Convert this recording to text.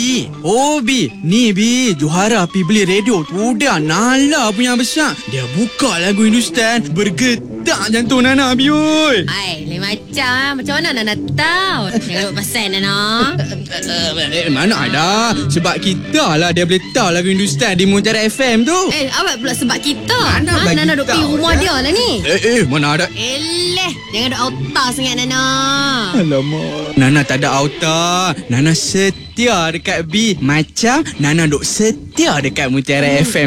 Bi, ni Bi, Johara pergi beli radio tu dah Nala punya besar. Dia buka lagu Hindustan, bergetar jantung Nana Bi oi. Hai, lain macam mana Nana tahu? Jangan duk pasal Nana. Mana ada. Sebab kita lah dia boleh tahu lagu Hindustan di Muntara FM tu. Awak pula sebab kita. Mana bagi Nana duk pergi tahu rumah dah. dia lah ni. Mana ada. Jangan duk auta sangat Nana. Alamak. Nana tak ada auta. Nana setia dekat B. Macam Nana duk setia dekat Mutiara FM